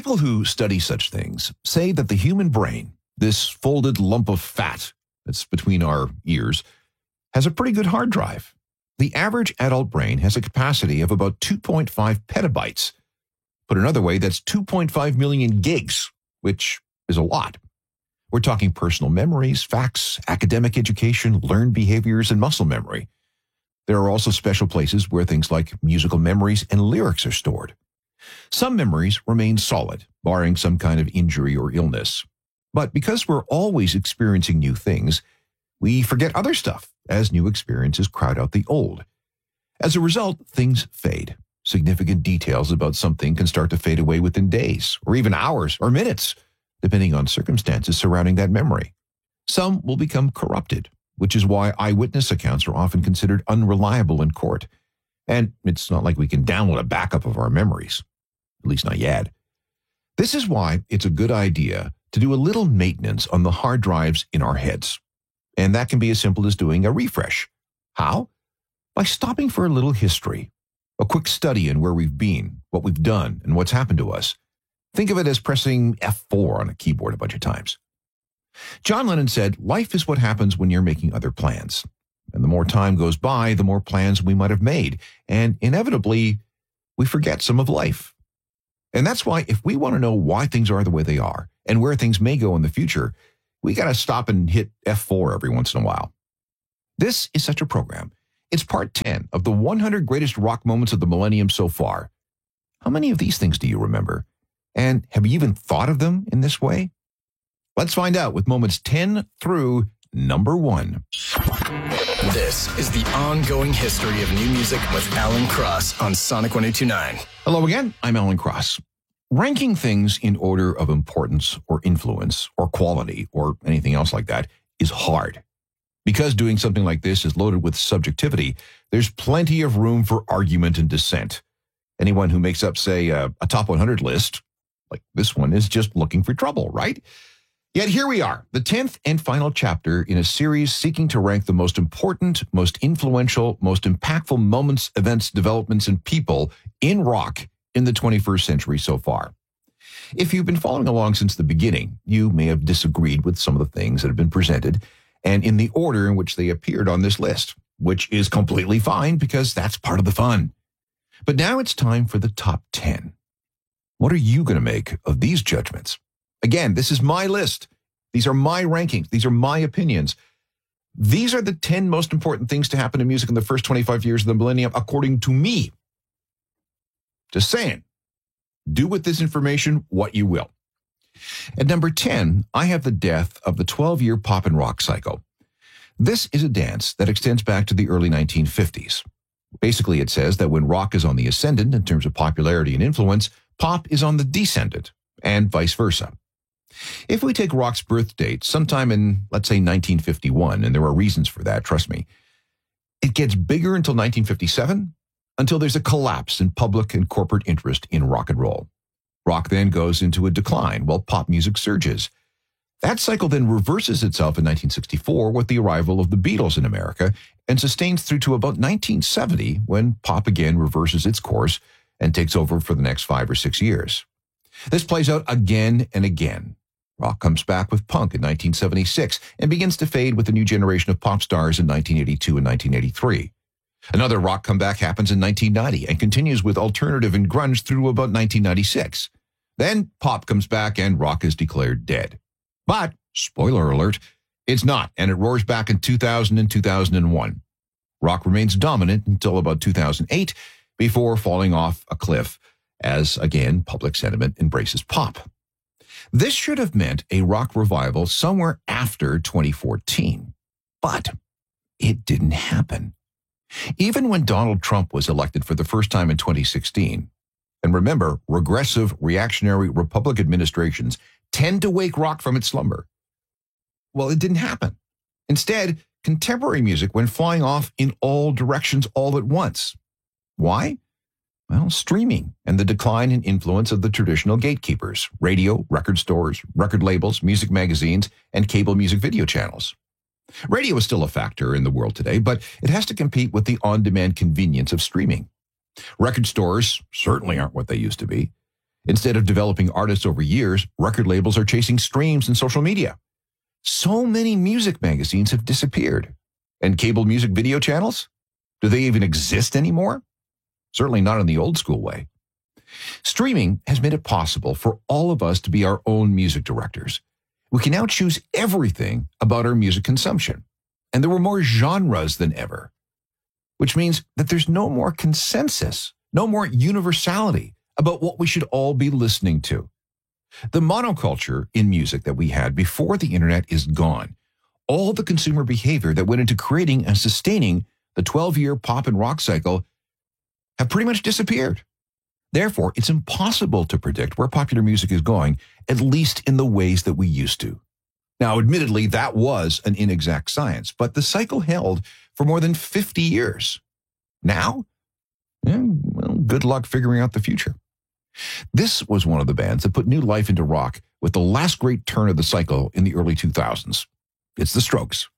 People who study such things say that the human brain, this folded lump of fat that's between our ears, has a pretty good hard drive. The average adult brain has a capacity of about 2.5 petabytes. Put another way, that's 2.5 million gigs, which is a lot. We're talking personal memories, facts, academic education, learned behaviors, and muscle memory. There are also special places where things like musical memories and lyrics are stored. Some memories remain solid, barring some kind of injury or illness. But because we're always experiencing new things, we forget other stuff as new experiences crowd out the old. As a result, things fade. Significant details about something can start to fade away within days, or even hours or minutes, depending on circumstances surrounding that memory. Some will become corrupted, which is why eyewitness accounts are often considered unreliable in court. And it's not like we can download a backup of our memories, at least not yet. This is why it's a good idea to do a little maintenance on the hard drives in our heads. And that can be as simple as doing a refresh. How? By stopping for a little history, a quick study in where we've been, what we've done, and what's happened to us. Think of it as pressing F4 on a keyboard a bunch of times. John Lennon said, "Life is what happens when you're making other plans. And the more time goes by, the more plans we might have made. And inevitably, we forget some of life." And that's why if we want to know why things are the way they are and where things may go in the future, we got to stop and hit F4 every once in a while. This is such a program. It's part 10 of the 100 greatest rock moments of the millennium so far. How many of these things do you remember? And have you even thought of them in this way? Let's find out with moments 10 through number 1. This is the ongoing history of new music with Alan Cross on Sonic 102.9. Hello again, I'm Alan Cross. Ranking things in order of importance or influence or quality or anything else like that is hard. Because doing something like this is loaded with subjectivity, there's plenty of room for argument and dissent. Anyone who makes up, say, a top 100 list, like this one, is just looking for trouble, right? Yet here we are, the 10th and final chapter in a series seeking to rank the most important, most influential, most impactful moments, events, developments, and people in rock in the 21st century so far. If you've been following along since the beginning, you may have disagreed with some of the things that have been presented and in the order in which they appeared on this list, which is completely fine because that's part of the fun. But now it's time for the top 10. What are you going to make of these judgments? Again, this is my list. These are my rankings. These are my opinions. These are the 10 most important things to happen in music in the first 25 years of the millennium, according to me. Just saying. Do with this information what you will. At number 10, I have the death of the 12-year pop and rock cycle. This is a dance that extends back to the early 1950s. Basically, it says that when rock is on the ascendant in terms of popularity and influence, pop is on the descendant, and vice versa. If we take rock's birth date sometime in, let's say, 1951, and there are reasons for that, trust me, it gets bigger until 1957, until there's a collapse in public and corporate interest in rock and roll. Rock then goes into a decline while pop music surges. That cycle then reverses itself in 1964 with the arrival of the Beatles in America and sustains through to about 1970 when pop again reverses its course and takes over for the next 5 or 6 years. This plays out again and again. Rock comes back with punk in 1976 and begins to fade with the new generation of pop stars in 1982 and 1983. Another rock comeback happens in 1990 and continues with alternative and grunge through to about 1996. Then pop comes back and rock is declared dead. But, spoiler alert, it's not, and it roars back in 2000 and 2001. Rock remains dominant until about 2008 before falling off a cliff as, again, public sentiment embraces pop. This should have meant a rock revival somewhere after 2014, but it didn't happen. Even when Donald Trump was elected for the first time in 2016, and remember, regressive, reactionary Republican administrations tend to wake rock from its slumber. Well, it didn't happen. Instead, contemporary music went flying off in all directions all at once. Why? Well, streaming and the decline in influence of the traditional gatekeepers, radio, record stores, record labels, music magazines, and cable music video channels. Radio is still a factor in the world today, but it has to compete with the on-demand convenience of streaming. Record stores certainly aren't what they used to be. Instead of developing artists over years, record labels are chasing streams and social media. So many music magazines have disappeared. And cable music video channels? Do they even exist anymore? Certainly not in the old school way. Streaming has made it possible for all of us to be our own music directors. We can now choose everything about our music consumption. And there were more genres than ever, which means that there's no more consensus, no more universality about what we should all be listening to. The monoculture in music that we had before the internet is gone. All the consumer behavior that went into creating and sustaining the 12-year pop and rock cycle have pretty much disappeared. Therefore, it's impossible to predict where popular music is going, at least in the ways that we used to. Now, admittedly, that was an inexact science, but the cycle held for more than 50 years. Now, well, good luck figuring out the future. This was one of the bands that put new life into rock with the last great turn of the cycle in the early 2000s. It's The Strokes.